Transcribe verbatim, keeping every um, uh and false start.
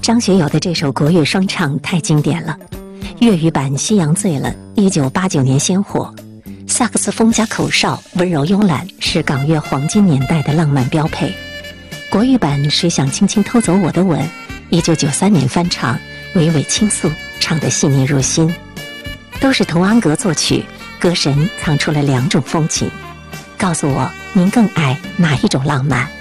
张学友的这首国乐双唱太经典了，粤语版《夕阳醉了》一九八九年先火，萨克斯风加口哨，温柔慵懒，是港乐黄金年代的浪漫标配。国语版《谁想轻轻偷走我的吻》一九九三年翻唱，娓娓倾诉，唱得细腻入心。都是童安格作曲，歌神唱出了两种风情。告诉我，您更爱哪一种浪漫？